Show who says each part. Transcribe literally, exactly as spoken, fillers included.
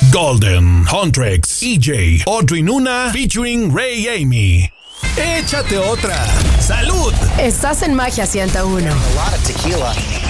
Speaker 1: Golden, Huntrix, E J, Audrey Nuna, featuring Ray Amy. Échate otra. ¡Salud!
Speaker 2: Estás en Magia ciento uno.
Speaker 3: A lot of tequila.